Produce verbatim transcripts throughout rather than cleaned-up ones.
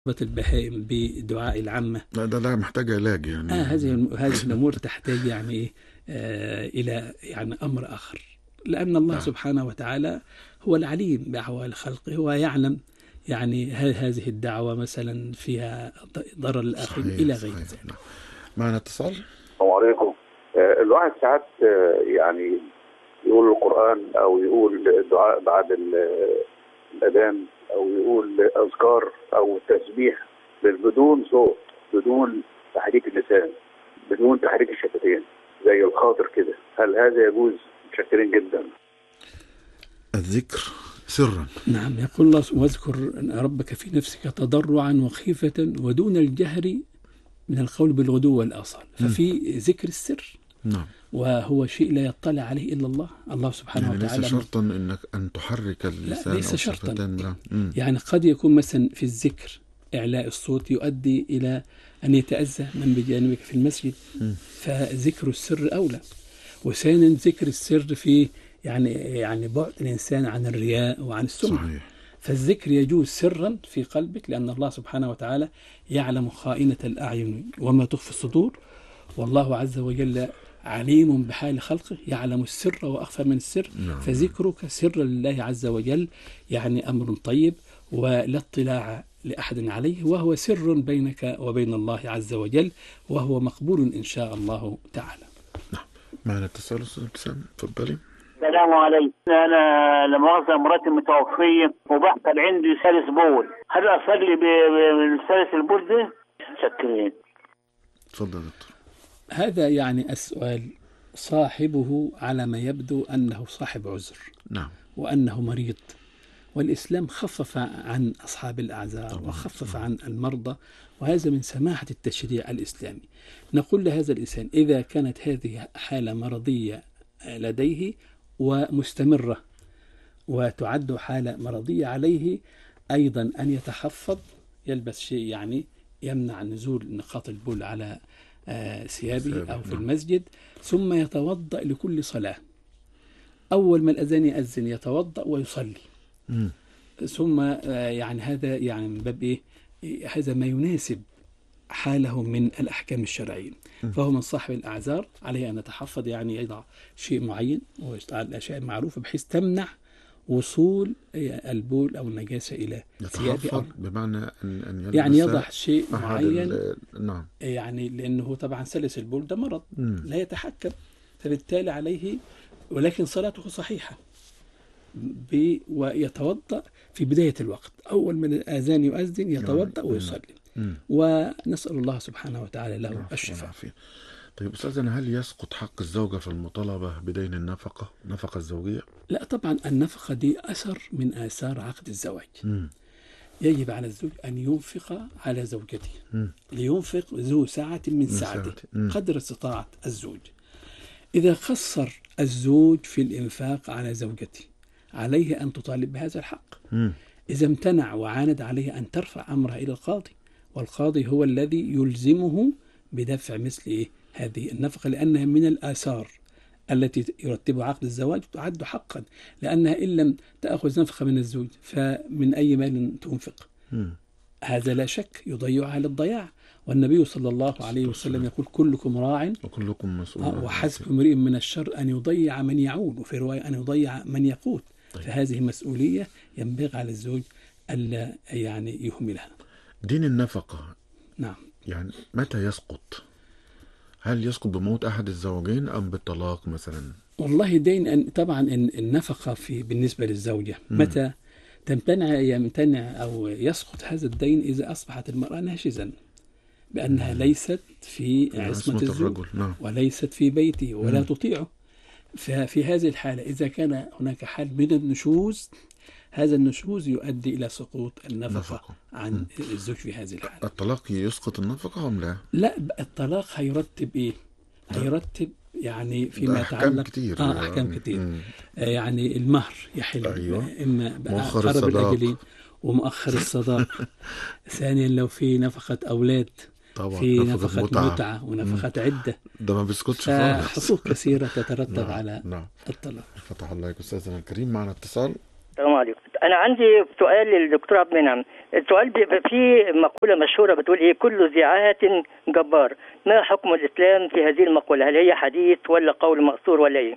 البهائم بدعاء العامة. لا ده لا محتاج علاج يعني. آه هذه هذه الأمور تحتاج يعني إيه آه إلى يعني أمر آخر، لأن الله نعم. سبحانه وتعالى هو العليم بأحوال خلقه، هو يعلم يعني هل هذه الدعوة مثلا فيها ضرر الآخرين إلى غير ذلك. نعم. معنا اتصال. السلام عليكم. آه الواحد ساعات آه يعني يقول القرآن أو يقول دعاء بعد الأذان أو يقول أذكار أو تسبيح بدون صوت، بدون تحريك اللسان، بدون تحريك الشفتين، زي الخاطر كده. هل هذا يجوز؟ متشكرين جدا. الذكر سرا. نعم، يقول الله: واذكر ربك في نفسك تضرعا وخيفة ودون الجهر من القول بالغدو والآصال. ففي ذكر السر. نعم. وهو شيء لا يطلع عليه إلا الله الله سبحانه يعني وتعالى. ليس شرطا إنك أن تحرك اللسان. لا ليس أو شرطا. يعني قد يكون مثلا في الذكر إعلاء الصوت يؤدي إلى أن يتأذى من بجانبك في المسجد. م. فذكر السر أولى. وثانيا ذكر السر في يعني يعني بعد الإنسان عن الرياء وعن السمعة. صحيح. فالذكر يجوز سرا في قلبك، لأن الله سبحانه وتعالى يعلم خائنة الأعين وما تخفي الصدور، والله عز وجل عليم بحال خلقه، يعلم السر وأخفى من السر. نعم. فذكرك سر لله عز وجل يعني أمر طيب ولا اطلاع لأحد عليه، وهو سر بينك وبين الله عز وجل، وهو مقبول إن شاء الله تعالى. نعم. معنا اتصال أستاذ ابتسام، تفضلي. السلام عليكم. أنا لمؤاخذة مراتي متوفية وبحصل عندي سلس بول، هل أصلي بالسلس البول ده؟ شكرين. تفضل دكتور. هذا يعني السؤال صاحبه على ما يبدو أنه صاحب عذر. نعم. وأنه مريض، والإسلام خفف عن أصحاب الأعذار طبعا. وخفف طبعا. عن المرضى، وهذا من سماحة التشريع الإسلامي. نقول لهذا الإنسان إذا كانت هذه حالة مرضية لديه ومستمرة وتعد حالة مرضية، عليه أيضا أن يتحفظ، يلبس شيء يعني يمنع نزول نقاط البول على ثيابه أو في المسجد، ثم يتوضأ لكل صلاة. أول ما الأذان يأذن يتوضأ ويصلي. م. ثم يعني هذا يعني من باب إيه؟ هذا ما يناسب حاله من الأحكام الشرعية. م. فهو من صاحب الأعذار عليه أن يتحفظ، يعني يضع شيء معين ويشتغل الأشياء المعروفة بحيث تمنع وصول البول أو النجاسة إلى ثيابه. بمعنى أن أن يلبس يعني يضع شيء معين. نعم. يعني لأنه طبعا سلس البول ده مرض م. لا يتحكم، فبالتالي عليه، ولكن صلاته صحيحة، ويتوضأ في بداية الوقت، أول من الآذان يؤذن يتوضأ ويصلي. م. ونسأل الله سبحانه وتعالى له الشفاء. طيب أستاذنا، هل يسقط حق الزوجة في المطالبة بدين النفقة، نفقة الزوجية؟ لا طبعا، النفقة دي أثر من آثار عقد الزواج. م. يجب على الزوج أن ينفق على زوجته. م. لينفق ذو ساعة من ساعته قدر استطاعة الزوج. إذا قصر الزوج في الإنفاق على زوجته عليه أن تطالب بهذا الحق. م. إذا امتنع وعاند عليه أن ترفع أمرها إلى القاضي، والقاضي هو الذي يلزمه بدفع مثل إيه؟ هذه النفقة، لأنها من الآثار التي يرتب عقد الزواج، تعد حقا، لأنها إن لم تأخذ نفقة من الزوج فمن أي مال تنفق؟ م. هذا لا شك يضيعها للضياع. والنبي صلى الله عليه وسلم يقول: كلكم راع وكلكم مسؤول. وحسب امرئ من الشر أن يضيع من يعول، وفي رواية أن يضيع من يقوت. طيب. فهذه مسؤولية ينبغي على الزوج ألا يعني يهملها. دين النفقة. نعم. يعني متى يسقط؟ هل يسقط بموت أحد الزوجين أم بالطلاق مثلا؟ والله دين طبعا النفقة في بالنسبة للزوجة م. متى تمتنع يمتنع أو يسقط هذا الدين؟ إذا أصبحت المرأة ناشزا، بأنها ليست في عصمة الزوج. نعم. وليست في بيته ولا م. تطيعه. ففي هذه الحالة إذا كان هناك حال من النشوز، هذا النشوز يؤدي إلى سقوط النفقة نفقة. عن م. الزوج في هذه الحالة. الطلاق يسقط النفقة أم لا؟ لا، الطلاق هيرتب إيه؟ هيرتب يعني فيما أحكام يتعلق كتير. آه أحكام كتير. آه يعني المهر يحل. أيوة. إما مؤخر قرب الأجلين الصداق ومؤخر الصداق. ثانيا لو في نفقة أولاد، طبعا في نفقة نفقة متعة, متعة ونفقة مم. عدة. ده ما بيسكتش خالص. حقوق كثيرة تترتب نعم. على نعم. الطلاق. فتح الله عليك أستاذنا الكريم. معنا اتصال. السلام عليكم. أنا عندي سؤال للدكتور عبد المنعم. السؤال بيبقى فيه مقولة مشهورة بتقول إيه: كل ذي عاهة جبار. ما حكم الإسلام في هذه المقولة؟ هل هي حديث ولا قول مأثور ولا إيه؟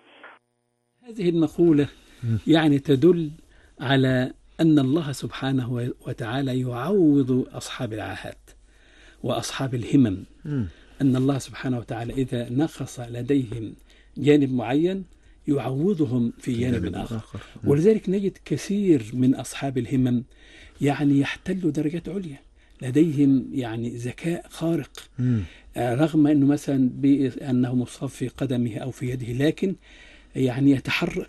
هذه المقولة يعني تدل على أن الله سبحانه وتعالى يعوض أصحاب العاهات وأصحاب الهمم. أن الله سبحانه وتعالى إذا نقص لديهم جانب معين يعوضهم في جانب آخر. ولذلك نجد كثير من أصحاب الهمم يعني يحتلوا درجات عليا، لديهم يعني ذكاء خارق، رغم أنه مثلا بأنه مصاب في قدمه أو في يده، لكن يعني يتحرك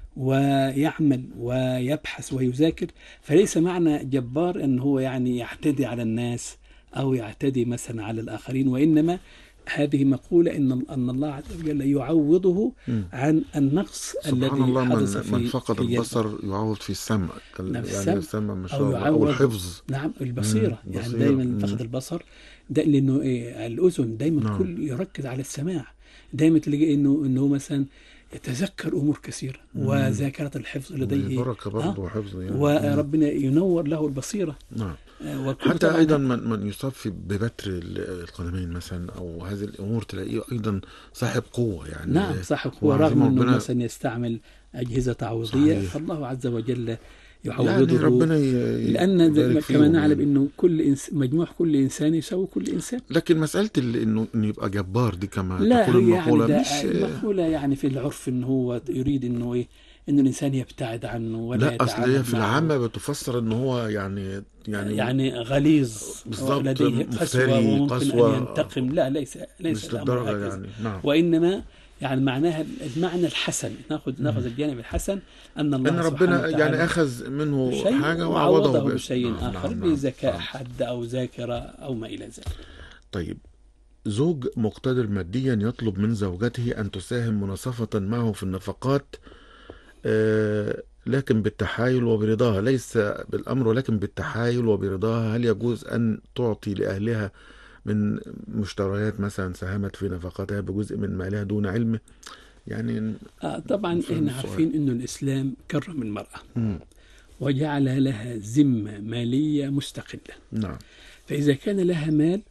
ويعمل ويبحث ويذاكر. فليس معنى جبار أنه هو يعني يعتدي على الناس أو يعتدي مثلا على الآخرين، وإنما هذه مقولة إن أن الله عز وجل يعوضه عن النقص الذي الله حدث من في من فقد في البصر يعوض في السمع، نعم، يعني السمع السمع مش أو, أو الحفظ. نعم البصيرة، مم. يعني بصيرة. دائما فقد البصر ده لأنه إيه الأذن دائما نعم. كل يركز على السماع، دائما تلاقي إنه إنه مثلا يتذكر أمور كثيرة، وذاكرة الحفظ لديه بركة برضه وحفظ يعني. وربنا ينور له البصيرة. نعم. آه حتى أيضا من, من يصاب في ببتر القدمين مثلا أو هذه الأمور تلاقيه أيضا صاحب قوة يعني. نعم صاحب قوة، رغم أنه مثلا يستعمل أجهزة تعويضية، فالله عز وجل يعوضه يعني ربنا ي... لأن كما نعلم أنه كل إنس... مجموع كل إنسان يساوي كل إنسان. لكن مسألة إنه إنه يبقى جبار دي كما لا تقول المقولة يعني مش المقولة يعني في العرف إنه هو يريد إنه إيه إنه الإنسان يبتعد عنه ولا لا يتعامل أصل هي في معه. العامة بتفسر إنه هو يعني يعني يعني غليظ لديه قسوة وممكن قسوة أن ينتقم. لا ليس ليس مش للدرجة يعني. نعم. وإنما يعني معناها المعنى الحسن، ناخذ ناخذ الجانب الحسن أن الله أن ربنا يعني أخذ منه حاجة وعوضه بشيء نعم. آخر نعم. بذكاء نعم. حد أو ذاكرة أو ما إلى ذلك. طيب، زوج مقتدر ماديا يطلب من زوجته أن تساهم مناصفة معه في النفقات، آه لكن بالتحايل وبرضاها، ليس بالأمر ولكن بالتحايل وبرضاها. هل يجوز أن تعطي لأهلها من مشتريات مثلا ساهمت في نفقاتها بجزء من مالها دون علمه؟ يعني آه طبعا احنا عارفين انه الاسلام كرم المرأة م. وجعل لها ذمة مالية مستقلة. نعم. فإذا كان لها مال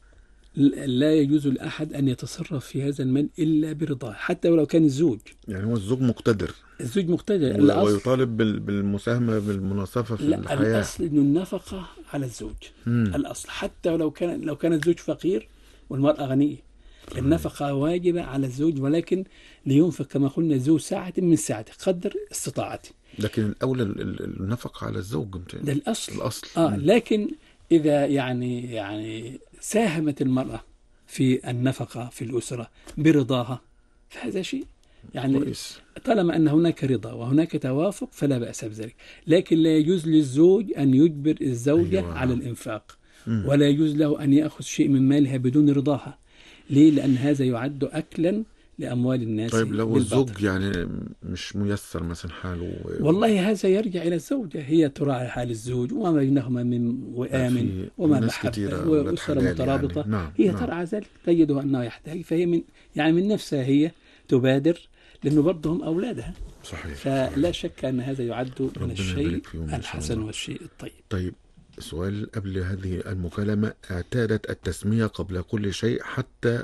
لا يجوز لأحد أن يتصرف في هذا المال إلا برضاه، حتى ولو كان الزوج. يعني هو الزوج مقتدر. الزوج مقتدر ويطالب بالمساهمة بالمناصفة في لا الحياة. الأصل إنه النفقة على الزوج. مم. الأصل حتى ولو كان لو كان الزوج فقير والمرأة غنية، النفقة واجبة على الزوج، ولكن لينفق كما قلنا ذو ساعة من ساعته قدر استطاعته. لكن الأولى النفقة على الزوج. ده الأصل. الأصل. آه لكن إذا يعني يعني ساهمت المرأة في النفقة في الأسرة برضاها فهذا شيء يعني كويس. طالما أن هناك رضا وهناك توافق فلا بأس بذلك، لكن لا يجوز للزوج أن يجبر الزوجة أيوة. على الإنفاق، م. ولا يجوز له أن يأخذ شيء من مالها بدون رضاها. ليه؟ لأن هذا يعد أكلا لأموال الناس. طيب لو الزوج يعني مش ميسر مثلا حاله و... والله هذا يرجع إلى الزوجة، هي تراعي حال الزوج وما بينهما من وآمن وما محبة وأسرة مترابطة يعني. نعم. هي نعم. ترعى ذلك، تجده أنه يحتاج، فهي من يعني من نفسها هي تبادر، لأنه برضه هم أولادها. صحيح. فلا صحيح. شك أن هذا يعد من الشيء الحسن والشيء الطيب. طيب سؤال قبل هذه المكالمة: اعتادت التسمية قبل كل شيء حتى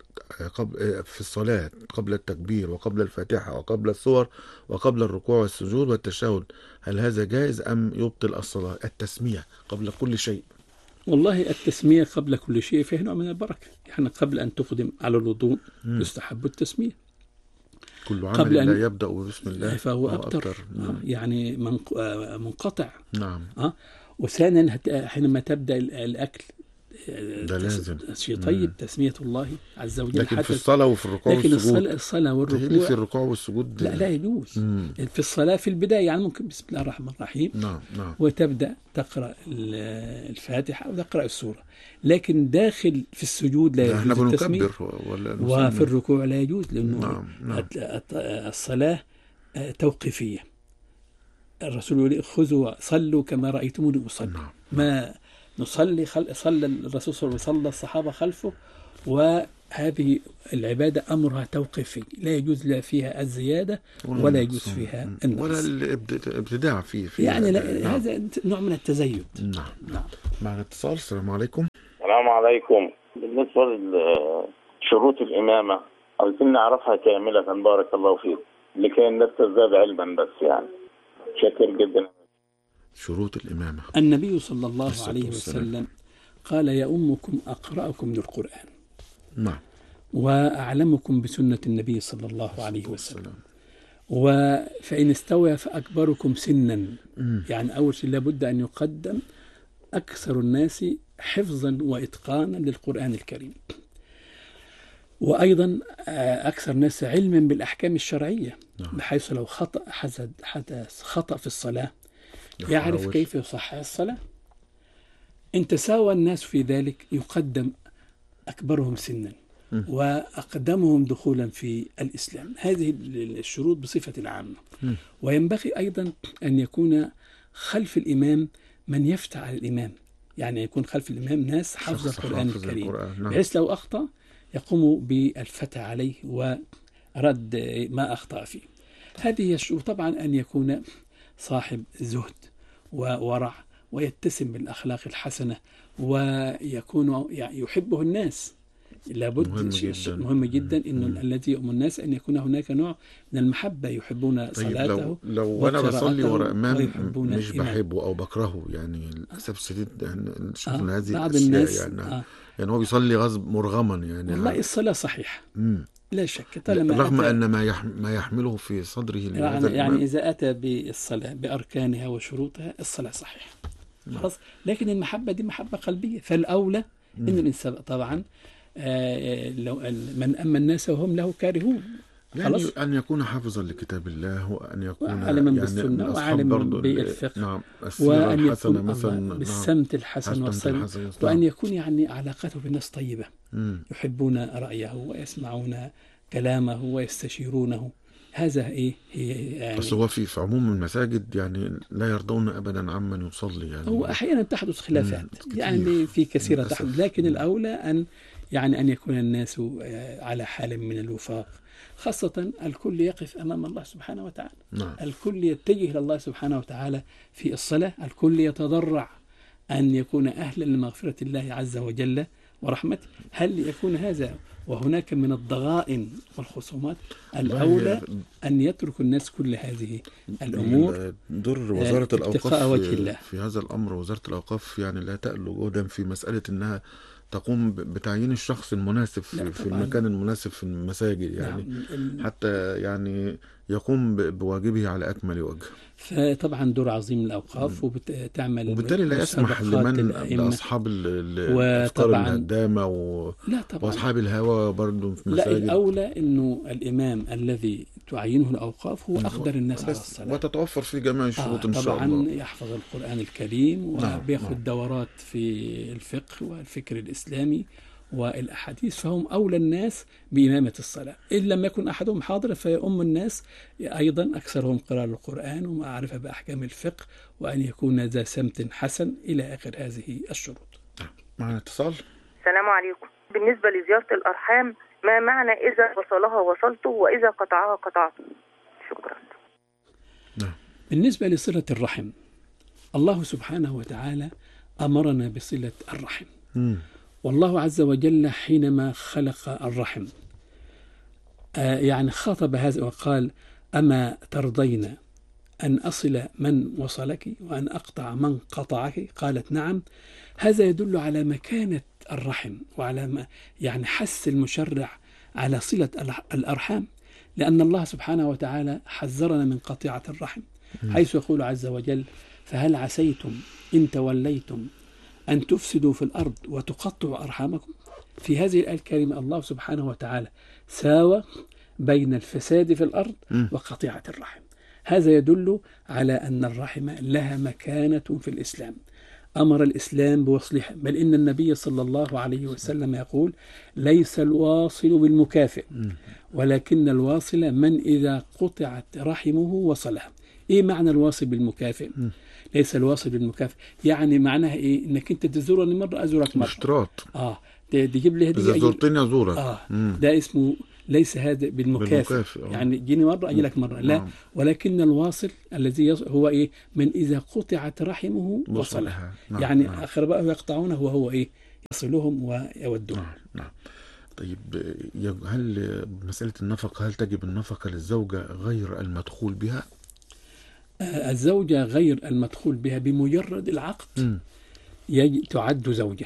قبل في الصلاة، قبل التكبير وقبل الفاتحة وقبل السور وقبل الركوع والسجود والتشهد، هل هذا جائز أم يبطل الصلاة؟ التسمية قبل كل شيء. والله التسمية قبل كل شيء فيه نوع من البركة، يعني قبل أن تقدم على الوضوء يستحب التسمية. كل عمل لا أن... يبدأ بسم الله فهو أبتر, أبتر. آه يعني منقطع. نعم. آه وثانيا حينما تبدأ الأكل ده لازم شيء طيب مم. تسمية الله عز وجل. لكن حتى في الصلاة وفي الركوع لكن والسجود، لكن الصلاة والركوع في الركوع والسجود لا لا يجوز. مم. في الصلاة في البداية يعني ممكن بسم الله الرحمن الرحيم. نعم نعم. وتبدأ تقرأ الفاتحة أو تقرأ السورة، لكن داخل في السجود لا يجوز التسمية، وفي الركوع لا يجوز، لأنه نعم نعم. الصلاة توقيفية. الرسول يقول خذوا صلوا كما رأيتموني أصلي. ما نصلي خل... صلى الرسول صلى الله عليه وسلم، صلى الصحابة خلفه، هذه العبادة أمرها توقيفي، لا يجوز لا فيها الزيادة ولا يجوز فيها النقص ولا الابتداع فيه, فيه يعني لا نعم. هذا نوع من التزيد. نعم. نعم. معنا اتصال. السلام عليكم. السلام عليكم. بالنسبة لشروط الإمامة عايزين نعرفها كاملة بارك الله فيك لكي الناس تزداد علما، بس يعني شكر جدا. شروط الإمامة. النبي صلى الله عليه وسلم قال: يؤمكم أقرأكم للقرآن. نعم. وأعلمكم بسنة النبي صلى الله عليه وسلم. وفإن استوى فأكبركم سنا. يعني أول شيء لابد أن يقدم أكثر الناس حفظا وإتقانا للقرآن الكريم، وأيضا أكثر الناس علما بالأحكام الشرعية، بحيث لو خطأ حدث خطأ في الصلاة يعرف كيف يصحح الصلاة. إن تساوى الناس في ذلك يقدم أكبرهم سنا وأقدمهم دخولا في الإسلام. هذه الشروط بصفة العامة. وينبغي أيضا أن يكون خلف الإمام من يفتح على الإمام، يعني يكون خلف الإمام ناس حفظ القرآن الكريم، بحيث لو أخطأ يقوم بالفتح عليه ورد ما أخطأ فيه. هذه الشروط. طبعا أن يكون صاحب زهد وورع ويتسم بالأخلاق الحسنة ويكون يحبه الناس. لابد مهم جدا, مهم جدا إنه الذي يؤم الناس أن يكون هناك نوع من المحبة، يحبون صلاته. طيب لو, لو أنا بصلي وراء إمام مش بحبه أو بكرهه، يعني للأسف الشديد يعني شفنا آه هذه بعض الأشياء الناس يعني, آه يعني هو بيصلي غصب مرغما يعني. والله الصلاة صحيحة لا شك، رغم أن ما يح ما يحمله في صدره يعني, يعني إذا أتى بالصلاة بأركانها وشروطها الصلاة صحيحة خلاص. لكن المحبة دي محبة قلبية، فالأولى إن الإنسان طبعا آه لو من أما الناس وهم له كارهون، يعني أن يكون حافظا لكتاب الله، وأن يكون عالما يعني بالسنة وعالما بالفقه، نعم وأن يكون مثلا بالسمت الحسن والصلة، وأن يكون يعني علاقته بالناس طيبة، مم. يحبون رأيه ويسمعون كلامه ويستشيرونه. هذا إيه هي يعني. بس هو في في عموم المساجد يعني لا يرضون أبدا عمن يصلي يعني. هو أحيانا تحدث خلافات يعني في كثيرة تحدث، لكن الأولى أن يعني أن يكون الناس على حال من الوفاق، خاصة الكل يقف أمام الله سبحانه وتعالى. نعم. الكل يتجه إلى الله سبحانه وتعالى في الصلاة، الكل يتضرع أن يكون أهلا لمغفرة الله عز وجل ورحمته. هل يكون هذا وهناك من الضغائن والخصومات؟ الأولى أن يترك الناس كل هذه الأمور. دور وزارة الأوقاف في, في هذا الأمر. وزارة الأوقاف يعني لا تألو جهدا في مسألة أنها تقوم بتعيين الشخص المناسب في, في المكان المناسب في المساجد يعني. نعم. حتى يعني يقوم بواجبه على أكمل وجه. فطبعا دور عظيم الأوقاف وبتعمل، وبالتالي لا يسمح لمن لأصحاب الأفكار الهدامة و... وأصحاب الهوى برضو في المساجد. لا، الأولى أنه الإمام الذي تعينه الأوقاف هو أقدر الناس على الصلاة، وتتوفر فيه جميع الشروط آه إن شاء الله. طبعا يحفظ القرآن الكريم وبياخد نعم. دورات في الفقه والفكر الإسلامي والأحاديث، فهم أولى الناس بإمامة الصلاة. إن لم يكن أحدهم حاضر فيؤم الناس أيضا أكثرهم قراءة القرآن ومعرفة بأحكام الفقه، وأن يكون ذا سمت حسن إلى آخر هذه الشروط. معنا اتصال. السلام عليكم. بالنسبة لزيارة الأرحام، ما معنى إذا وصلها وصلته وإذا قطعها قطعته؟ شكرا. نعم. بالنسبة لصلة الرحم، الله سبحانه وتعالى أمرنا بصلة الرحم. م. والله عز وجل حينما خلق الرحم آه يعني خاطب هذا وقال: أما ترضين أن أصل من وصلك وأن أقطع من قطعك؟ قالت: نعم. هذا يدل على مكانة الرحم وعلى ما يعني حث المشرع على صلة الأرحام، لأن الله سبحانه وتعالى حذرنا من قطيعة الرحم، حيث يقول عز وجل: فهل عسيتم إن توليتم أن تفسدوا في الأرض وتقطعوا أرحامكم؟ في هذه الآية الكريمة الله سبحانه وتعالى ساوى بين الفساد في الأرض وقطيعة الرحم. هذا يدل على أن الرحم لها مكانة في الإسلام، أمر الإسلام بوصلها، بل إن النبي صلى الله عليه وسلم يقول: ليس الواصل بالمكافئ ولكن الواصل من إذا قطعت رحمه وصلها. إيه معنى الواصل بالمكافئ؟ ليس الواصل بالمكافئ يعني معناها إيه؟ إنك أنت تزورني مرة أزورك مرة. اشتراط. آه تجيب لي هديه إذا أجيب... زرتني أزورك. اه مم. ده اسمه ليس هذا بالمكافئ، بالمكافئ، آه. يعني جيني مره اجي لك مره، لا. نعم. ولكن الواصل الذي يص... هو ايه؟ من اذا قطعت رحمه وصلها. وصلها. نعم. يعني نعم. اخربائه يقطعونه وهو ايه؟ يصلهم ويودون. نعم. نعم. طيب يج- هل مسألة النفقة، هل تجب النفقة للزوجة غير المدخول بها؟ آه، الزوجه غير المدخول بها بمجرد العقد مم. يج... تعد زوجه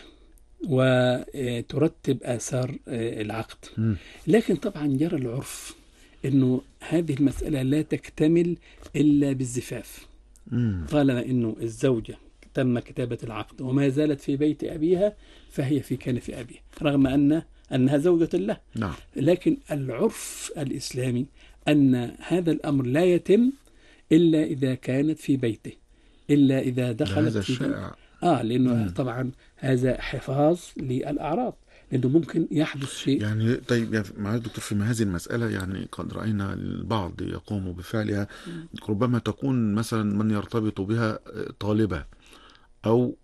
وترتب آثار العقد. مم. لكن طبعا جرى العرف أنه هذه المسألة لا تكتمل إلا بالزفاف. مم. طالما أنه الزوجة تم كتابة العقد وما زالت في بيت أبيها فهي في كنف أبيها رغم أن أنها زوجة له. نعم. لكن العرف الإسلامي أن هذا الأمر لا يتم إلا إذا كانت في بيته، إلا إذا دخلت هذا في الشائع. آه لأنه مم. طبعا هذا حفاظ للأعراض، لأنه ممكن يحدث شيء. يعني طيب يا معالي الدكتور، في هذه المسألة يعني قد رأينا البعض يقوم بفعلها، ربما تكون مثلا من يرتبط بها طالبة أو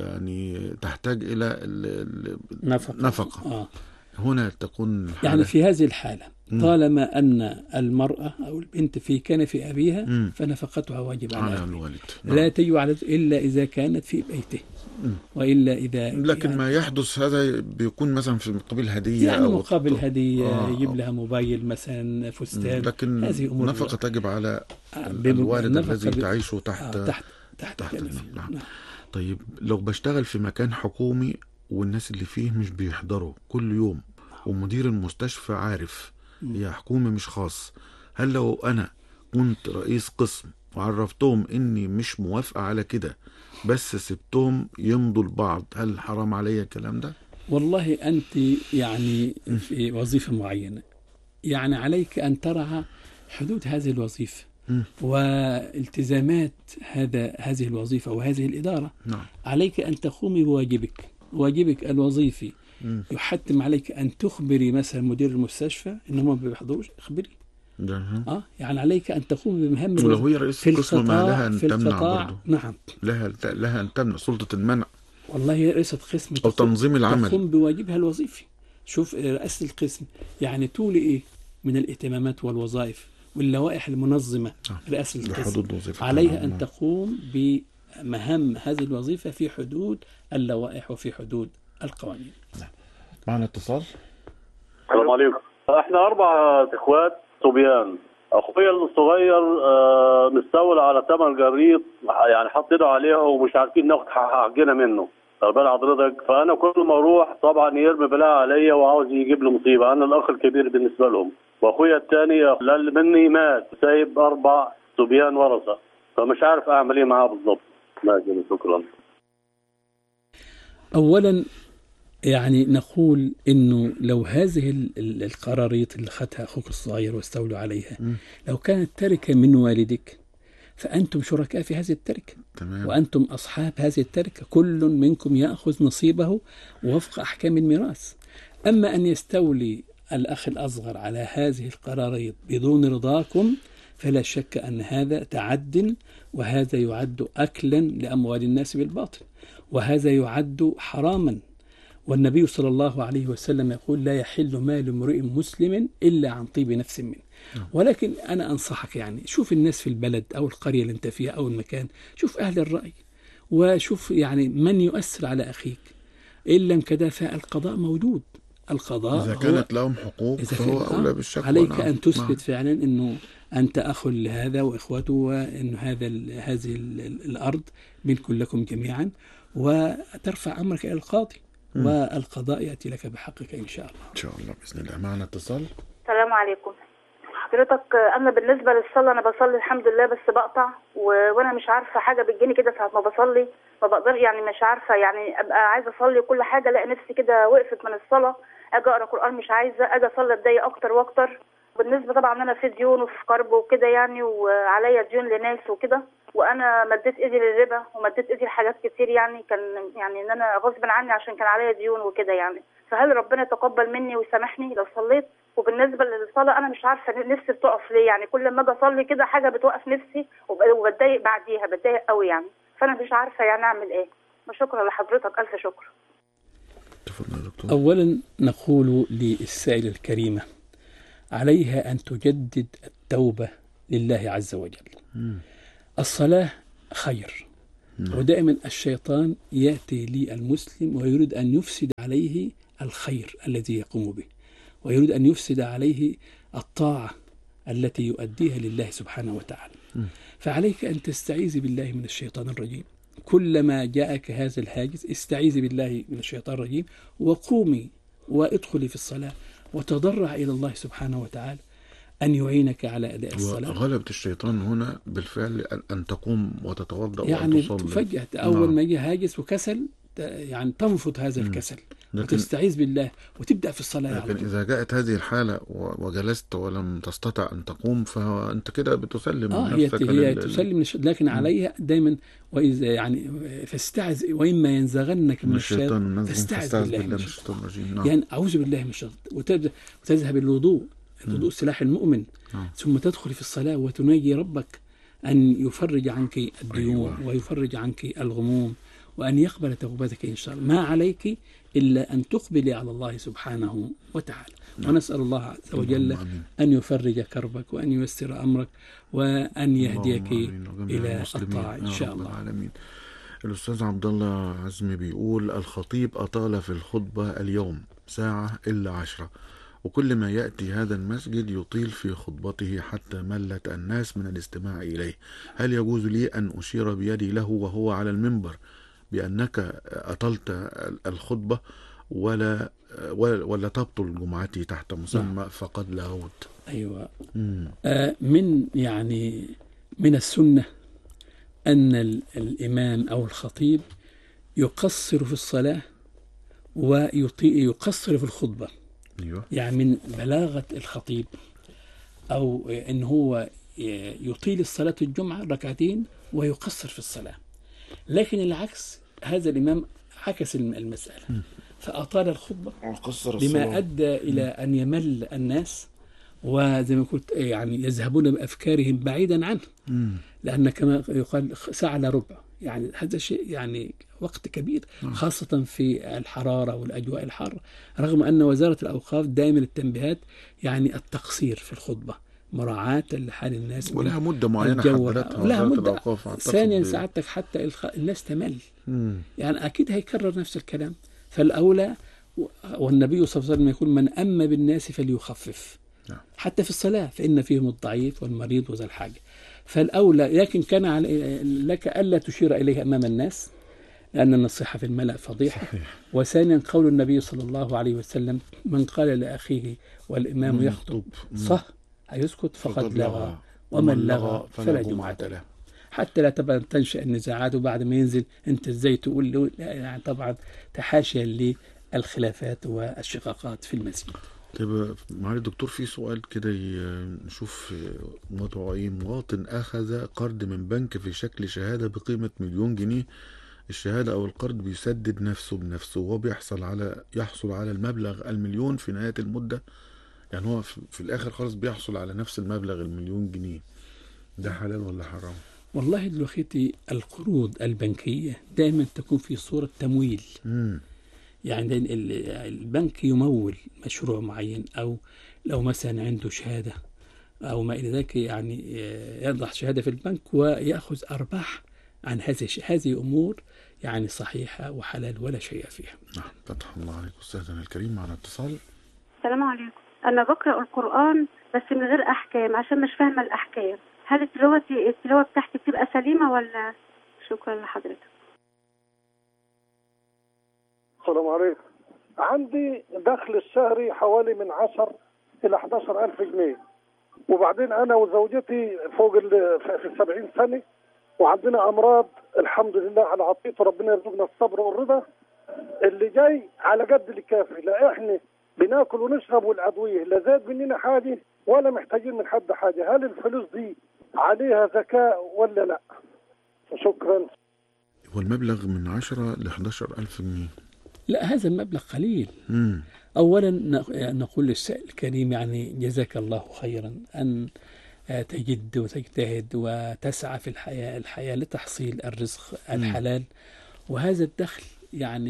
يعني تحتاج إلى ال- ال- نفقة. نفقة. آه. هنا تكون الحالة. يعني في هذه الحالة مم. طالما أن المرأة أو البنت في كنف أبيها مم. فنفقتها واجب على على أبيها. الوالد. لا نعم. تجب على إلا إذا كانت في بيته، مم. وإلا إذا لكن يعني ما يحدث هذا بيكون مثلا في مقابل هدية يعني أو مقابل هدية آه. يجيب لها موبايل مثلا، فستان. لكن هذه أمور نفقة تجب على آه، الوالد نفقة الذي ب- تعيش آه، تحت تحت تحت, تحت كنفه. نعم. نعم. طيب لو بشتغل في مكان حكومي والناس اللي فيه مش بيحضروا كل يوم ومدير المستشفى عارف هي حكومي مش خاص، هل لو أنا كنت رئيس قسم وعرفتهم إني مش موافقة على كده بس سبتهم يمضوا لبعض، هل حرام عليا الكلام ده؟ والله أنت يعني في وظيفة معينة، يعني عليك أن ترعى حدود هذه الوظيفة م. والتزامات هذا هذه الوظيفة وهذه الإدارة. نعم. عليك أن تقومي بواجبك، واجبك الوظيفي م. يحتم عليك أن تخبري مثلا مدير المستشفى إنهم ما بيحضروش، اخبري. ده. اه يعني عليك أن تقومي بمهام ولو الوظيفة هي رئيس في القسم ما لها القطاع أن في تمنع القطاع. برضه. نعم، لها لها أن تمنع سلطة المنع والله هي رئيسة قسم أو تنظيم العمل. تقوم بواجبها الوظيفي. شوف رئاسة القسم يعني تولي إيه من الاهتمامات والوظائف واللوائح المنظمة. آه. رئاسة القسم بحدود وظيفتها. عليها أن نعم. تقوم بمهام هذه الوظيفة في حدود اللوائح وفي حدود القوانين. معنا اتصال. السلام عليكم. احنا اربع اخوات صبيان. اخويا الصغير آه، مستولى على ثمن جريد، يعني حط ايده عليها ومش عارفين ناخد حقنا منه. خد بال حضرتك، فانا كل ما اروح طبعا يرمي بلاها عليا وعاوز يجيب لي مصيبه، انا الاخ الكبير بالنسبه لهم، واخويا الثاني اللي مني مات سايب اربع صبيان ورثه، فمش عارف اعمل ايه معاه بالظبط. ماشي، شكرا. أولا يعني نقول إنه لو هذه ال- ال- القراريط اللي خدها أخوك الصغير واستولوا عليها م. لو كانت تركة من والدك فأنتم شركاء في هذه التركة، تمام. وأنتم أصحاب هذه التركة، كل منكم يأخذ نصيبه وفق أحكام الميراث. أما أن يستولي الأخ الأصغر على هذه القراريط بدون رضاكم فلا شك أن هذا تعد، وهذا يعد أكلا لأموال الناس بالباطل، وهذا يعد حراما. والنبي صلى الله عليه وسلم يقول لا يحل مال امرئ مسلم إلا عن طيب نفس منه. ولكن أنا أنصحك يعني شوف الناس في البلد أو القرية اللي أنت فيها أو المكان، شوف أهل الرأي وشوف يعني من يؤثر على أخيك. إن لم كذا فالقضاء موجود. القضاء إذا هو كانت لهم حقوق إذا فهو كان- أولى آه، بالشكوى. عليك نعم. أن تثبت نعم. فعلا أنه أنت أخ لهذا وإخوته، وأن هذا ال- هذه ال- ال- الأرض منكم لكم جميعا، وترفع أمرك إلى القاضي م. والقضاء يأتي لك بحقك إن شاء الله. إن شاء الله بإذن الله. معنا اتصال. السلام عليكم حضرتك. انا بالنسبه للصلاه انا بصلي الحمد لله، بس بقطع و... وانا مش عارفه حاجه بتجيني كده ساعه ما بصلي، ما بقدر يعني مش عارفه يعني ابقى عايزه اصلي كل حاجه الاقي نفسي كده وقفت من الصلاه، اجي اقرا قران مش عايزه، اجي اصلي اتضايق اكتر واكتر. بالنسبه طبعا انا في ديون وفي قرب وكده يعني، وعليا ديون لناس وكده، وانا مديت ايدي للربا ومديت ايدي لحاجات كتير يعني، كان يعني ان انا غصب عني عشان كان عليا ديون وكده يعني. فهل ربنا يتقبل مني ويسامحني لو صليت؟ وبالنسبه للصلاه انا مش عارفه نفسي بتقف ليه يعني، كل ما اجي اصلي كده حاجه بتوقف نفسي وب- وبتضايق بعديها، بتضايق قوي يعني، فانا مش عارفه يعني اعمل ايه. وشكرا لحضرتك، الف شكر. تفضل يا دكتور. أولا نقول للسائلة الكريمة عليها أن تجدد التوبة لله عز وجل. مم. الصلاة خير، نعم. ودائما الشيطان يأتي للمسلم ويريد أن يفسد عليه الخير الذي يقوم به، ويريد أن يفسد عليه الطاعة التي يؤديها لله سبحانه وتعالى. مم. فعليك أن تستعيذ بالله من الشيطان الرجيم. كلما جاءك هذا الهاجس استعيذ بالله من الشيطان الرجيم، وقومي وادخلي في الصلاة وتضرع إلى الله سبحانه وتعالى أن يعينك على أداء الصلاة. وغلبة الشيطان هنا بالفعل أن تقوم وتتوضأ يعني وتصلي. فجأة أول نعم. ما يجي هاجس وكسل يعني تنفض هذا الكسل لكن وتستعيذ بالله وتبدأ في الصلاة. لكن إذا جاءت هذه الحالة وجلست ولم تستطع أن تقوم فأنت كده بتسلم آه هي, نفسك هي لل... تسلم، لكن م. عليها دائما وإذا يعني فاستعذ وإما ينزغنك من الشيطان فاستعذ بالله من الشيطان الرجيم. نعم. يعني أعوذ بالله من الشيطان وتذهب الوضوء. الوضوء سلاح المؤمن. نعم. ثم تدخل في الصلاة وتناجي ربك أن يفرج عنك الديون. أيوة. ويفرج عنك الغموم وأن يقبل توبتك إن شاء الله. ما عليك إلا أن تقبلي على الله سبحانه وتعالى. نعم. ونسأل الله عز وجل أن يفرج كربك وأن ييسر أمرك وأن يهديك إلى الطاعة إن شاء الله. العالمين. الأستاذ عبد الله عزمي بيقول الخطيب أطال في الخطبة اليوم ساعة إلا عشرة، وكل ما يأتي هذا المسجد يطيل في خطبته حتى ملت الناس من الاستماع إليه. هل يجوز لي أن أشير بيدي له وهو على المنبر بأنك أطلت الخطبة ولا ولا تبطل جمعتي تحت مسمى فقد لاغوت؟ أيوة. آه من يعني من السنة أن الإمام أو الخطيب يقصر في الصلاة ويقصر في الخطبة. أيوة. يعني من بلاغة الخطيب أو إن هو يطيل الصلاة الجمعة ركعتين ويقصر في الصلاة، لكن العكس هذا الإمام عكس المسألة م. فأطال الخطبة بما أدى إلى أن يمل الناس، وزي ما قلت يعني يذهبون بأفكارهم بعيدا عنه م. لأن كما يقال ساعة إلا ربع، يعني هذا شيء يعني وقت كبير خاصة في الحرارة والأجواء الحارة، رغم أن وزارة الأوقاف دائما التنبيهات يعني التقصير في الخطبة مراعاة لحال الناس، ولها مدة معينة حددتها وزارة الأوقاف. ثانيا سعادتك حتى الخ... الناس تمل مم. يعني أكيد هيكرر نفس الكلام، فالأولى والنبي صلى الله عليه وسلم يقول من أما بالناس فليخفف نعم. حتى في الصلاة فإن فيهم الضعيف والمريض وذا الحاجة، فالأولى لكن كان علي... لك ألا تشير إليه أمام الناس لأن النصيحة في الملأ فضيحة. وثانيا قول النبي صلى الله عليه وسلم من قال لأخيه والإمام يخطب صح هيسكت فقد لغى ومن لغى فلا جمعة له، حتى لا تبقى تنشأ النزاعات وبعد ما ينزل انت ازاي تقول له يعني طبعا تحاشيا للخلافات والشقاقات في المسجد. طيب معالي الدكتور في سؤال كده نشوف موضوع ايه. مواطن اخذ قرض من بنك في شكل شهادة بقيمة مليون جنيه، الشهادة او القرض بيسدد نفسه بنفسه وبيحصل على يحصل على المبلغ المليون في نهاية المدة، يعني هو في الآخر خالص بيحصل على نفس المبلغ المليون جنيه، ده حلال ولا حرام؟ والله دلوقتي القروض البنكية دائما تكون في صورة تمويل. مم. يعني البنك يمول مشروع معين أو لو مثلا عنده شهادة أو ما إلى ذلك، يعني يضع شهادة في البنك ويأخذ أرباح عن هذه هذه أمور يعني صحيحة وحلال ولا شيء فيها. نعم فتح الله عليك أستاذنا الكريم. معنا اتصال. السلام عليكم. أنا بقرأ القرآن بس من غير أحكام عشان مش فاهمة الأحكام، هل التلاوة التلاوة بتاعتي بتبقى سليمة ولا؟ شكرا لحضرتك. السلام عليكم. عندي دخل الشهري حوالي من عشر إلى أحد عشر ألف جنيه، وبعدين أنا وزوجتي فوق في السبعين سنة وعندنا أمراض الحمد لله على عطيته، ربنا يرزقنا الصبر والرضا. اللي جاي على قد اللي كافي، لا إحنا بناكل ونشرب والأدوية لا زاد مننا حاجة ولا محتاجين من حد حاجة. هل الفلوس دي عليها زكاة ولا لا؟ شكرا. والمبلغ من عشرة لأحد عشر ألف جنيه؟ لا هذا المبلغ قليل. مم. أولا نقول للسائل الكريم يعني جزاك الله خيرا أن تجد وتجتهد وتسعى في الحياة الحياة لتحصيل الرزق الحلال، وهذا الدخل يعني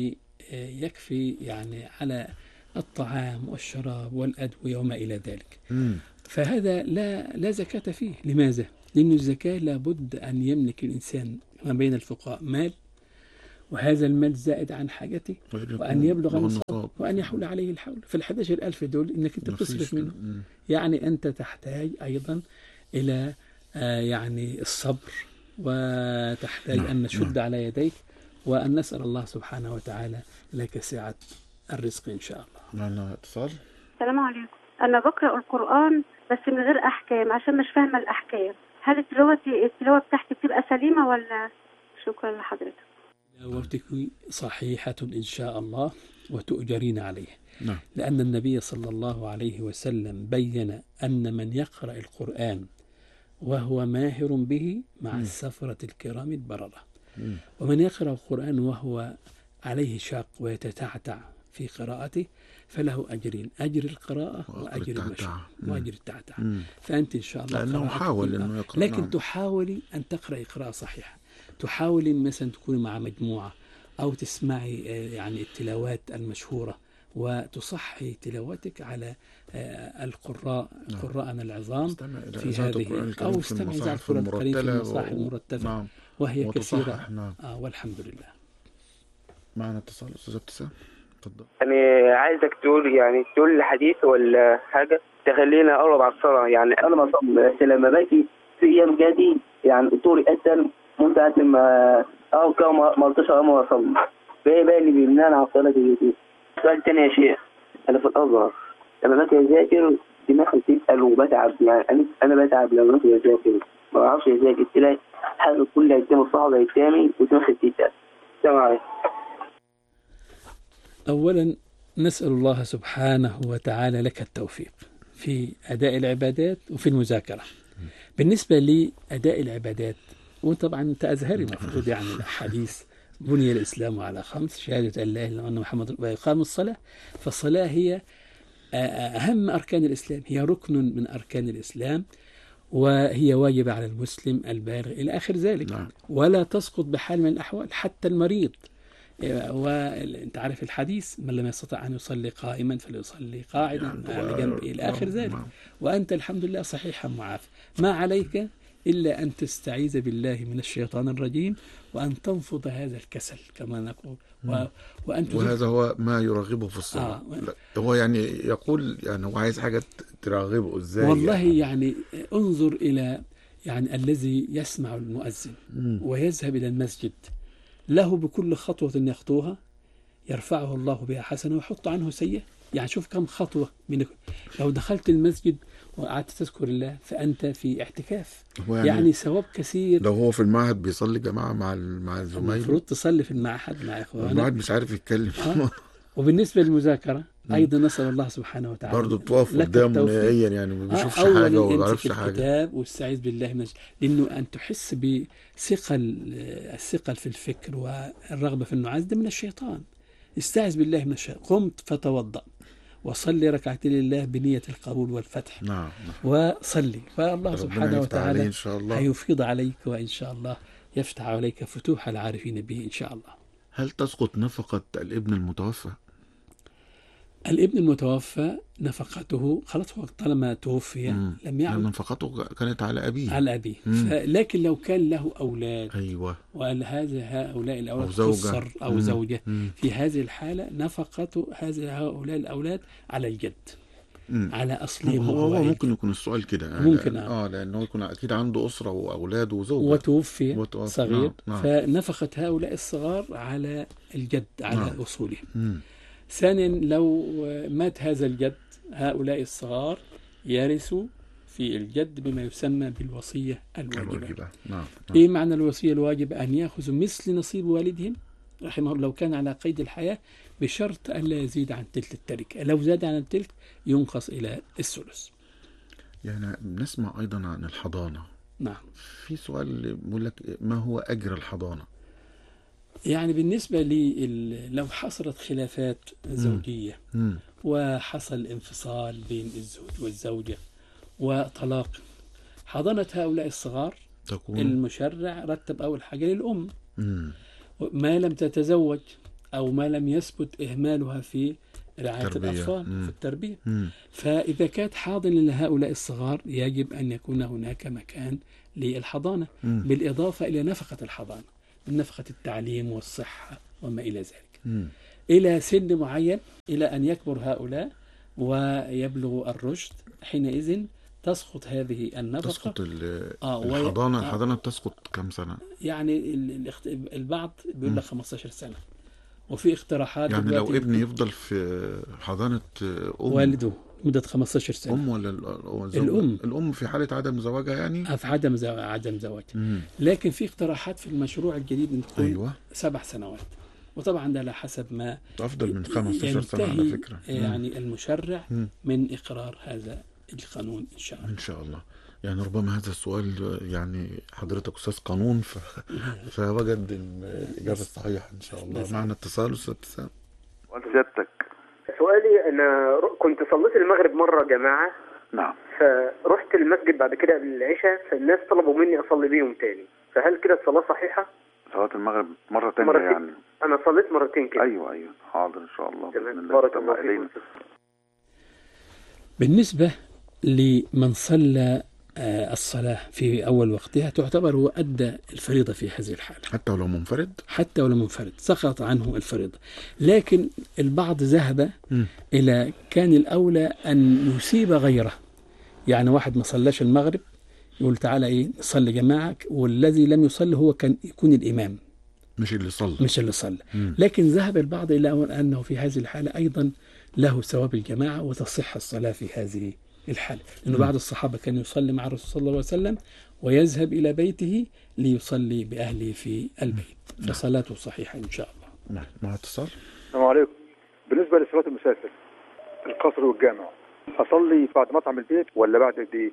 يكفي يعني على الطعام والشراب والأدوية وما إلى ذلك. مم. فهذا لا لا زكاة فيه. لماذا؟ لأن الزكاة لابد أن يملك الإنسان ما بين الفقراء مال، وهذا المال زائد عن حاجته، وأن يبلغ النصاب، وأن يحول عليه الحول. في الحداشر ألف دول إنك أنت بتصرف منه. يعني أنت تحتاج أيضا إلى آه يعني الصبر، وتحتاج نعم. أن نشد نعم. على يديك، وأن نسأل الله سبحانه وتعالى لك سعة الرزق إن شاء الله. معنا اتصال. السلام عليكم. أنا بقرأ القرآن بس من غير أحكام عشان مش فاهمة الأحكام. هل تلاوتي التلاوة بتاعتي بتبقى سليمة ولا؟ شكرا لحضرتك. تلاوتك صحيحة إن شاء الله وتؤجرين عليه. نعم. لأن النبي صلى الله عليه وسلم بين أن من يقرأ القرآن وهو ماهر به مع م. السفرة الكرام البررة، م. ومن يقرأ القرآن وهو عليه شاق ويتتعتع في قراءته فله أجرين: أجر القراءة وأجر المشي وأجر التعتع. فأنت إن شاء الله لأنه حاول إنه يقرأ، لكن نعم. تحاولي أن تقرأي قراءة صحيحة، تحاولي مثلا تكوني مع مجموعة أو تسمعي يعني التلاوات المشهورة وتصحي تلاوتك على القراء قراءنا العظام في هذه، أو استمع إذاعة القرآن الكريم في المصاحف المرتبة. نعم. وهي كثيرة. نعم. آه والحمد لله. معنا اتصال أستاذ ابتسام، تفضل. أنا عايزك تقول يعني تقول لي حديث ولا حاجة تخلينا أقرب على الصلاة. يعني أنا ما بس لما باجي في أيام جدي يعني طولي أسل من ساعة لما أو كم ما قلتش أمر أصلي، فإيه بقى اللي بيمنعني على الصلاة دي؟ سؤال تاني يا شيخ، أنا في الأزهر لما باجي أذاكر دماغي بتسأل وبتعب، يعني أنا أنا بتعب لما باجي أذاكر ما بعرفش أذاكر، تلاقي حاجة كلها قدام الصعبة قدامي ودماغي بتسأل. السلام عليكم. أولا نسأل الله سبحانه وتعالى لك التوفيق في أداء العبادات وفي المذاكرة. بالنسبة لأداء العبادات، وطبعا أنت أزهري المفروض يعني الحديث بني الإسلام على خمس: شهادة أن لا إله إلا الله وأن محمد وإقام الصلاة. فالصلاة هي أهم أركان الإسلام، هي ركن من أركان الإسلام، وهي واجبة على المسلم البالغ إلى آخر ذلك. نعم. ولا تسقط بحال من الأحوال، حتى المريض. وانت عارف الحديث: من لم يستطع أن يصلي قائما فليصلي قاعدا على جنبه إلى آخر ذلك. وأنت الحمد لله صحيحا معافى، ما عليك إلا أن تستعيذ بالله من الشيطان الرجيم، وأن تنفض هذا الكسل كما نقول، و... وأن وهذا هو ما يرغبه في الصلاة. آه. هو يعني يقول يعني هو عايز حاجة ترغبه إزاي؟ والله يعني, يعني انظر إلى يعني الذي يسمع المؤذن م. ويذهب إلى المسجد، له بكل خطوة يخطوها يرفعه الله بها حسنة ويحط عنه سيئة. يعني شوف كم خطوة منك. لو دخلت المسجد وقعدت تذكر الله فأنت في اعتكاف، يعني, يعني ثواب كثير. لو هو في المعهد بيصلي جماعة مع مع الزمايل، المفروض تصلي في المعهد مع إخوانك. المعهد مش عارف يتكلم. آه. وبالنسبة للمذاكرة أيضا نسأل الله سبحانه وتعالى برضه تقف قدامه نهائيا، يعني ما بيشوفش آه حاجة وما بيعرفش حاجة. الكتاب واستعيذ بالله من لأنه أن تحس بثقل الثقل في الفكر والرغبة في النعاس ده من الشيطان. استعيذ بالله من الشيطان. قمت فتوضأ وصلي ركعتين لله بنية القبول والفتح. نعم. وصلي، فالله سبحانه وتعالى إن شاء الله هيفيض عليك، وإن شاء الله يفتح عليك فتوح العارفين به إن شاء الله. هل تسقط نفقة الابن المتوفى؟ الابن المتوفى نفقته خلاص، هو طالما توفي مم. لم يعد، نفقته كانت على أبيه على أبيه. لكن لو كان له أولاد، أيوة، وقال هذا هؤلاء الأولاد أو زوجة, خسر أو مم. زوجة مم. في هذه الحالة نفقته هذا هؤلاء الأولاد على الجد، مم. على أصلهم. هو, هو ممكن يكون السؤال كده، ممكن آه لأنه يكون أكيد عنده أسرة وأولاد وزوجة وتوفي, وتوفي. صغير. نعم. نعم. فنفقة هؤلاء الصغار على الجد على نعم. أصولهم. مم. ثانيا لو مات هذا الجد هؤلاء الصغار يرثوا في الجد بما يسمى بالوصية الواجبة. نعم. إيه معنى الوصية الواجبة؟ أن يأخذوا مثل نصيب والدهم رحمه الله لو كان على قيد الحياة، بشرط ألا يزيد عن تلت التركة. لو زاد عن التلت ينقص إلى الثلث. يعني نسمع أيضا عن الحضانة. نعم. في سؤال بيقول لك ما هو أجر الحضانة؟ يعني بالنسبة لي لو حصلت خلافات زوجية مم. وحصل انفصال بين الزوج والزوجة وطلاق، حضانة هؤلاء الصغار تكون المشرع رتب أول حاجة للأم. مم. ما لم تتزوج أو ما لم يثبت إهمالها في رعاية تربية. الأطفال مم. في التربية. مم. فإذا كانت حاضنة لهؤلاء الصغار يجب أن يكون هناك مكان للحضانة، مم. بالإضافة إلى نفقة الحضانة من نفقة التعليم والصحة وما إلى ذلك، مم. إلى سن معين، إلى أن يكبر هؤلاء ويبلغوا الرشد. حينئذ تسقط هذه النفقة. تسقط ال- آه وي- الحضانة آه. الحضانة بتسقط كم سنة؟ يعني ال- الاخت- البعض بيقول مم. لك خمستاشر سنة، وفي اقتراحات يعني لو دلوقتي ابني يفضل في حضانة أم والده مدة خمستاشر سنة. أم ولا ال- الزوج؟ الأم. الأم في حالة عدم زواجها يعني؟ في عدم زو... عدم زواج. مم. لكن في اقتراحات في المشروع الجديد ان تكون أيوة. سبع سنوات، وطبعا ده على حسب ما أفضل من خمستاشر سنة على ينتهي فكرة. مم. يعني المشرع مم. من إقرار هذا القانون إن شاء الله. إن شاء الله. يعني ربما هذا السؤال يعني حضرتك أستاذ قانون ف... فوجد الإجابة الصحيحة إن شاء الله. معنا اتصال أستاذ ابتسام. سيادتك. سؤالي أنا ر- كنت صليت المغرب مرة جماعة، نعم. فرحت المسجد بعد كده قبل العشاء، فالناس طلبوا مني أصلي بيهم تاني، فهل كده الصلاة صحيحة؟ صلاة المغرب مرة تانية مرتين. يعني؟ أنا صليت مرتين كده. أيوه أيوه حاضر إن شاء الله. تمام. بارك الله فيكم. بالنسبة لمن صلى آه، الصلاة في أول وقتها تعتبر هو أدى الفريضة في هذه الحالة، حتى ولو منفرد؟ حتى ولو منفرد سقط عنه الفريضة. لكن البعض ذهب مم. إلى كان الأولى أن يسيب غيره، يعني واحد ما صلاش المغرب يقول تعالى إيه نصلي جماعة، والذي لم يصلي هو كان يكون الإمام مش اللي صلى. مش اللي صلى. مم. لكن ذهب البعض إلى أنه في هذه الحالة أيضا له ثواب الجماعة وتصح الصلاة في هذه الحالة، لأنه مم. بعض الصحابة كان يصلي مع الرسول صلى الله عليه وسلم ويذهب إلى بيته ليصلي بأهله في البيت، فصلاته صحيحة إن شاء الله. نعم. مع اتصال. السلام عليكم. بالنسبة لصلاة المسافر القصر والجامع، أصلي بعد مطعم البيت ولا بعد قد إيه؟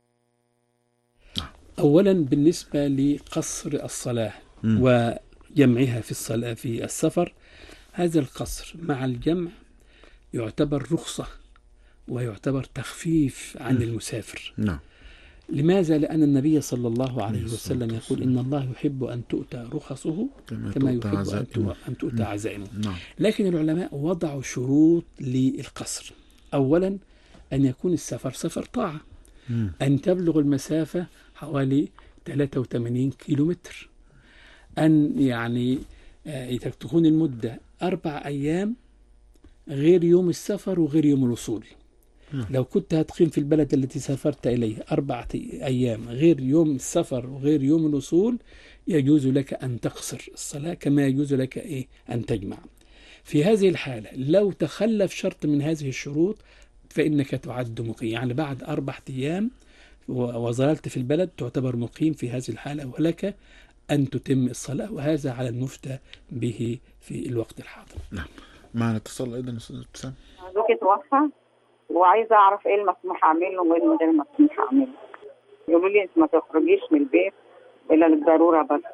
أولا بالنسبة لقصر الصلاة مم. وجمعها في الصلاة في السفر، هذا القصر مع الجمع يعتبر رخصة ويعتبر تخفيف عن مم. المسافر. نعم. لماذا؟ لأن النبي صلى الله عليه عليه الصلاة وسلم يقول إن الله يحب أن تؤتى رخصه كما كما تؤتى يحب أن عزائمه. تؤ- أن تؤتى عزائمه. نعم. لكن العلماء وضعوا شروط للقصر. أولا أن يكون السفر سفر طاعة، مم. أن تبلغ المسافة حوالي ثلاثة وثمانين كيلومتر، أن يعني آه، تكون المدة أربع أيام غير يوم السفر وغير يوم الوصول. نعم. لو كنت هتقيم في البلد التي سافرت إليه أربعة أيام غير يوم السفر وغير يوم الوصول يجوز لك أن تقصر الصلاة كما يجوز لك إيه أن تجمع. في هذه الحالة لو تخلف شرط من هذه الشروط فإنك تعد مقيم، يعني بعد أربعة أيام وظللت في البلد تعتبر مقيم في هذه الحالة، ولك أن تتم الصلاة، وهذا على المفتى به في الوقت الحاضر. نعم. معنا اتصال أيضا أستاذ ابتسام. زوجي توفى وعايزة أعرف إيه المسموح أعمله وإيه من غير المسموح أعمله. يقولوا لي أنت ما تخرجيش من البيت إلا للضرورة بس.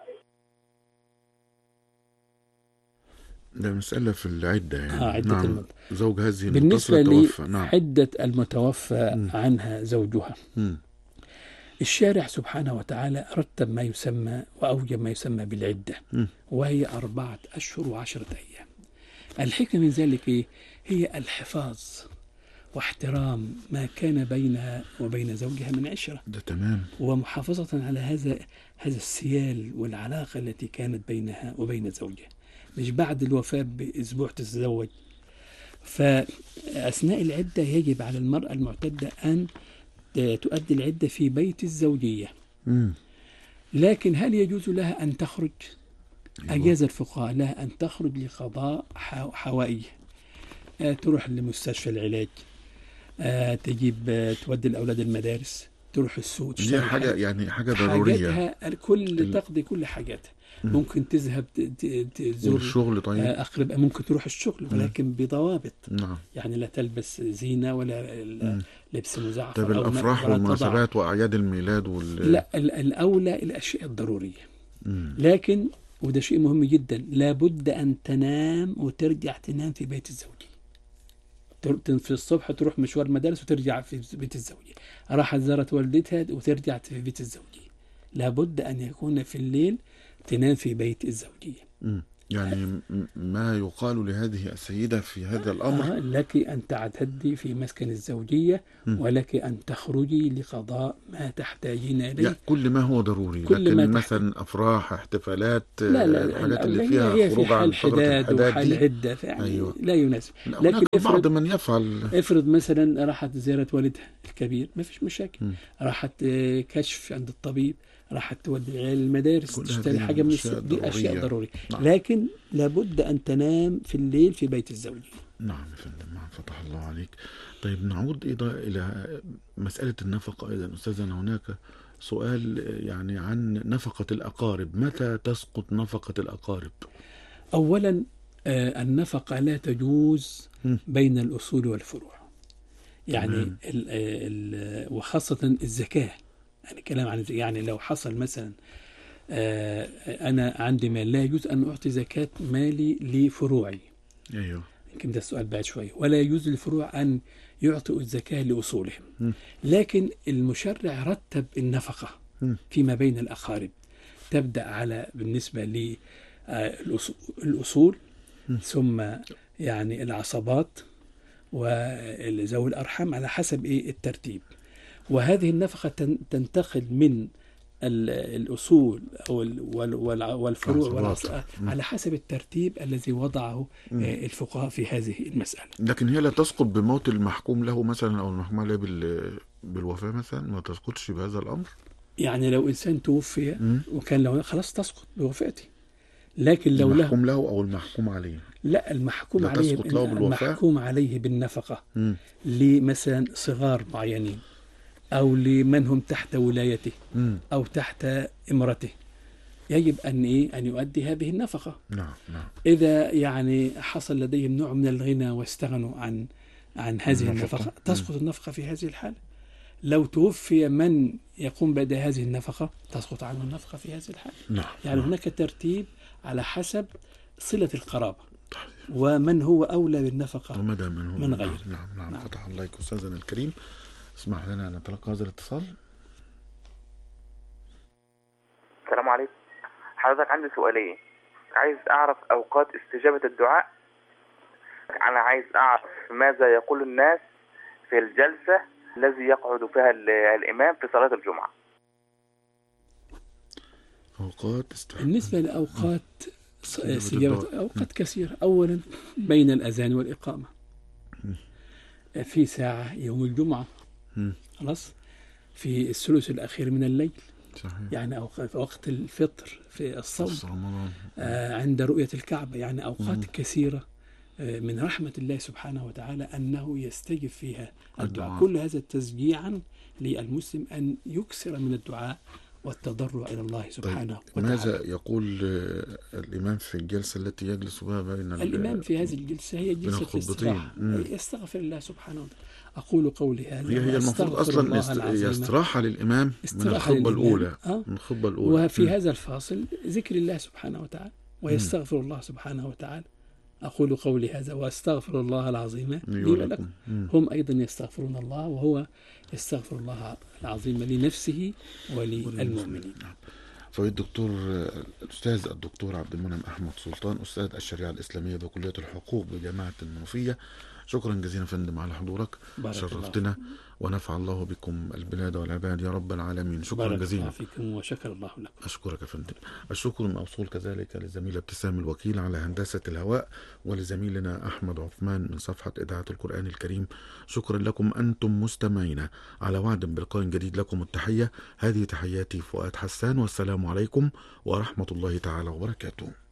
ده مسألة في العدة يعني. آه عدة نعم. المدة. زوج هذه بالنسبة المتصلة توفى. نعم. لعدة المتوفى مم. عنها زوجها، مم. الشارع سبحانه وتعالى رتب ما يسمى وأوجب ما يسمى بالعدة، مم. وهي أربعة أشهر وعشرة أيام. الحكمة من ذلك إيه؟ هي الحفاظ واحترام ما كان بينها وبين زوجها من عشرة، ده تمام. ومحافظة على هذا هذا السيال والعلاقة التي كانت بينها وبين زوجها، مش بعد الوفاة بأسبوع تتزوج. فأثناء العدة يجب على المرأة المعتدة أن تؤدي العدة في بيت الزوجية. مم. لكن هل يجوز لها أن تخرج؟ أيوة. أجاز الفقهاء لها أن تخرج لقضاء حوائج، آه تروح لمستشفى العلاج، آه تجيب آه تودي الأولاد المدارس، تروح السوق، دي حاجة يعني حاجة ضرورية، حاجاتها الكل تقضي كل حاجاتها. ممكن تذهب تزور الشغل. طيب آه أقرب، ممكن تروح الشغل ولكن بضوابط. نعم. يعني لا تلبس زينة ولا لبس مزعفر. طيب الأفراح والمناسبات وأعياد الميلاد وال... لا الأولى الأشياء الضرورية. مم. لكن وده شيء مهم جدا، لابد أن تنام وترجع تنام في بيت الزوجية. في الصبح تروح مشوار مدارس وترجع في بيت الزوجية، راحت زارت والدتها وترجع في بيت الزوجية. لابد أن يكون في الليل تنام في بيت الزوجية. م. يعني م- ما يقال لهذه السيدة في هذا الأمر؟ آه لك أن تعتدي في مسكن الزوجية م. ولك أن تخرجي لقضاء ما تحتاجين إليه. يعني كل ما هو ضروري، كل لكن ما مثلا أفراح، احتفالات، لا لا لا الحاجات لا اللي هي فيها هي في خروج عن حال فترة حداد الحداد وحال دي. عدة يعني أيوة. لا يناسب. لا، لكن هناك بعض افرض من يفعل. افرض مثلا راحت زيارة والدها الكبير ما فيش مشاكل، م. راحت آه، كشف عند الطبيب، راحت تودي العيال المدارس، كل تشتري هذه حاجة من أشياء السوق، دي أشياء ضرورية. ضرورية. نعم. لكن لابد أن تنام في الليل في بيت الزوج. نعم يا فندم، نعم، فتح الله عليك. طيب نعود إيضا إلى مسألة النفقة أيضا أستاذنا. هناك سؤال يعني عن نفقة الأقارب، متى تسقط نفقة الأقارب؟ أولا آه، النفقة لا تجوز م. بين الأصول والفروع، يعني تمام. ال ال وخاصة الزكاة. يعني كلام عن الزكاة، يعني لو حصل مثلا آه، أنا عندي مال لا يجوز أن أعطي زكاة مالي لفروعي. أيوه. يمكن ده السؤال بعد شوية. ولا يجوز للفروع أن يعطوا الزكاة لأصولهم. م. لكن المشرع رتب النفقة م. فيما بين الأقارب، تبدأ على بالنسبة للأصول، ثم يعني العصبات وذوي الأرحام على حسب إيه الترتيب. وهذه النفقة تن- تنتقل من ال- الأصول أو ال- وال- وال- والفروع العصبات. والعص- م. على حسب الترتيب الذي وضعه م. آه، الفقهاء في هذه المسألة. لكن هي لا تسقط بموت المحكوم له مثلا، أو المحكوم عليه بال... بالوفاة مثلا، ما تسقطش بهذا الأمر؟ يعني لو إنسان توفي م. وكان له خلاص تسقط بوفاته. لكن لو له المحكوم له أو المحكوم عليه؟ لا، المحكوم لا عليه تسقط له بالوفاة؟ المحكوم عليه بالنفقة م. لمثلا صغار معينين، أو لمن هم تحت ولايته، م. أو تحت إمرته، يجب أن إيه أن يؤدي هذه النفقة. نعم نعم. إذا يعني حصل لديهم نوع من الغنى واستغنوا عن عن هذه النفقة. النفقة تسقط النفقة في هذه الحالة. لو توفي من يقوم بأداء هذه النفقة تسقط عنه النفقة في هذه الحالة. نعم. يعني هناك ترتيب على حسب صلة القرابة ومن هو أولى بالنفقة ومدى من هو من غير. نعم نعم, نعم. نعم. فتح الله عليك أستاذنا الكريم. اسمح لنا أن نتلقى هذا الاتصال. السلام عليكم. حضرتك عندي سؤالين، عايز أعرف أوقات استجابة الدعاء. أنا عايز أعرف ماذا يقول الناس في الجلسة الذي يقعد فيها الإمام في صلاة الجمعة. أوقات استجابة. بالنسبة لأوقات استجابة أوقات كثيرة. أولا بين الأذان والإقامة في ساعة يوم الجمعة، خلاص، في الثلث الأخير من الليل، صحيح. يعني أوقات وقت الفطر في الصوم، رمضان، آه عند رؤية الكعبة، يعني أوقات مم. كثيرة آه من رحمة الله سبحانه وتعالى أنه يستجب فيها الدعاء. الدعاء. كل هذا تشجيعا للمسلم أن يكثر من الدعاء والتضرع إلى الله سبحانه طيب. وتعالى. ماذا يقول الإمام في الجلسة التي يجلس بها بين الإمام في هذه الجلسة هي جلسة استراحة، يستغفر الله سبحانه وتعالى. أقول قولي هذا. هي هي المفروض أصلا استراحة للإمام من الخطبة الأولى. آه؟ من الخطبة الأولى. وفي م. هذا الفاصل ذكر الله سبحانه وتعالى ويستغفر الله سبحانه وتعالى. أقول قولي هذا وأستغفر الله العظيم لي ولكم. هم أيضا يستغفرون الله وهو يستغفر الله العظيم لنفسه وللمؤمنين. فويد الدكتور الأستاذ الدكتور عبد المنعم أحمد سلطان، أستاذ الشريعة الإسلامية بكلية الحقوق بجامعة المنوفية، شكرا جزيلا فندم على حضورك، شرفتنا ونفع الله بكم البلاد والعباد يا رب العالمين. شكرا جزيلا. بارك الله فيكم وشكر الله لكم. أشكرك يا فندم. الشكر موصول كذلك للزميلة ابتسام الوكيل على هندسة الهواء، ولزميلنا أحمد عثمان من صفحة إذاعة القرآن الكريم. شكرا لكم أنتم مستمعين، على وعد بلقاء جديد. لكم التحية، هذه تحياتي فؤاد حسان، والسلام عليكم ورحمة الله تعالى وبركاته.